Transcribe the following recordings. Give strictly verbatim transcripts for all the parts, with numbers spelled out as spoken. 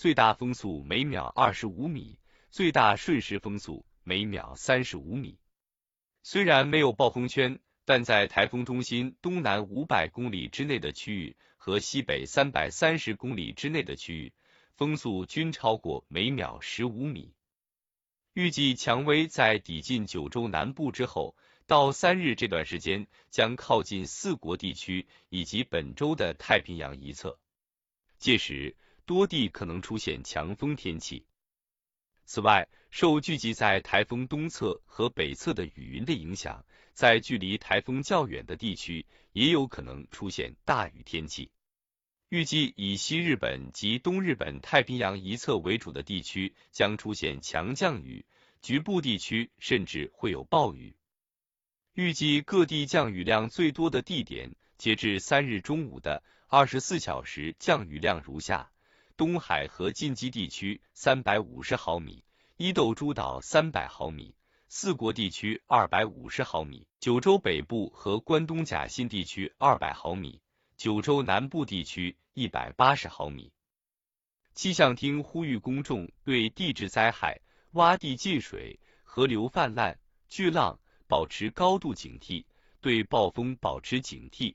最大风速每秒二十五米，最大瞬时风速每秒三十五米。虽然没有暴风圈，但在台风中心东南五百公里之内的区域和西北三百三十公里之内的区域，风速均超过每秒十五米。预计蔷薇在抵近九州南部之后，到三日这段时间将靠近四国地区以及本州的太平洋一侧，届时多地可能出现强风天气。此外，受聚集在台风东侧和北侧的雨云的影响，在距离台风较远的地区也有可能出现大雨天气。预计以西日本及东日本太平洋一侧为主的地区将出现强降雨，局部地区甚至会有暴雨。预计各地降雨量最多的地点，截至三日中午的二十四小时降雨量如下：东海和近畿地区三百五十毫米，伊豆诸岛三百毫米，四国地区二百五十毫米，九州北部和关东甲信地区二百毫米，九州南部地区一百八十毫米。气象厅呼吁公众对地质灾害、洼地进水、河流泛滥、巨浪保持高度警惕，对暴风保持警惕。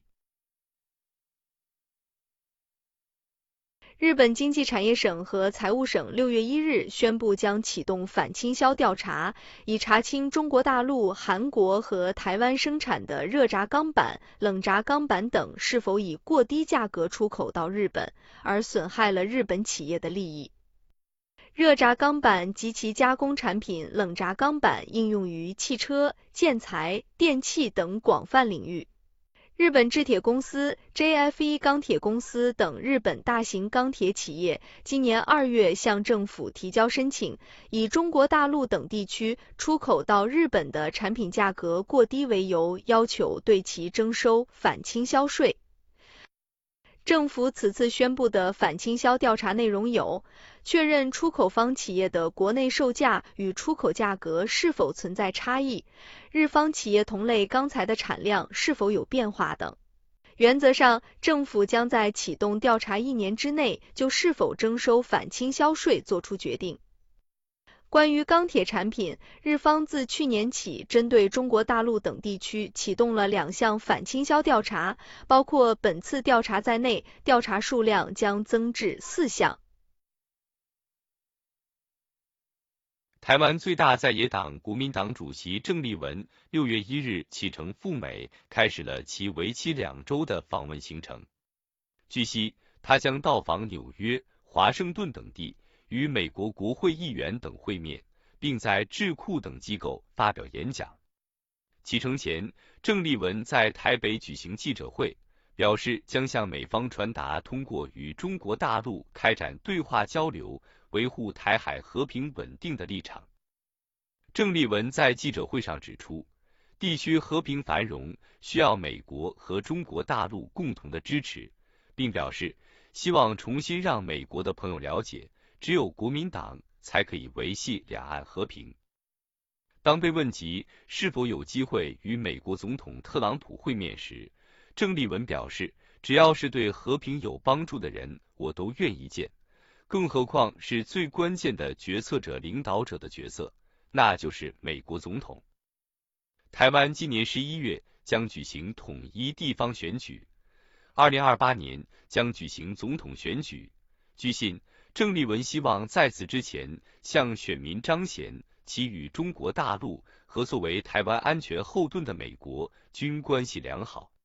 日本经济产业省和财务省六月一日宣布将启动反倾销调查，以查清中国大陆、韩国和台湾生产的热轧钢板、冷轧钢板等是否以过低价格出口到日本，而损害了日本企业的利益。热轧钢板及其加工产品冷轧钢板应用于汽车、建材、电器等广泛领域。日本制铁公司、J F E 钢铁公司等日本大型钢铁企业今年二月向政府提交申请，以中国大陆等地区出口到日本的产品价格过低为由，要求对其征收反倾销税。政府此次宣布的反倾销调查内容有：确认出口方企业的国内售价与出口价格是否存在差异，日方企业同类钢材的产量是否有变化等。原则上，政府将在启动调查一年之内就是否征收反倾销税作出决定。关于钢铁产品，日方自去年起针对中国大陆等地区启动了两项反倾销调查，包括本次调查在内，调查数量将增至四项。 台湾最大在野党国民党主席郑丽文六月一日启程赴美，开始了其为期两周的访问行程。据悉，他将到访纽约、华盛顿等地，与美国国会议员等会面，并在智库等机构发表演讲。启程前，郑丽文在台北举行记者会，表示将向美方传达通过与中国大陆开展对话交流，维护台海和平稳定的立场。郑丽文在记者会上指出，地区和平繁荣需要美国和中国大陆共同的支持，并表示希望重新让美国的朋友了解，只有国民党才可以维系两岸和平。当被问及是否有机会与美国总统特朗普会面时，郑丽文表示，只要是对和平有帮助的人，我都愿意见，更何况是最关键的决策者领导者的角色，那就是美国总统。台湾今年十一月将举行统一地方选举，二零二八年将举行总统选举。据信，郑丽文希望在此之前向选民彰显其与中国大陆和作为台湾安全后盾的美国均关系良好。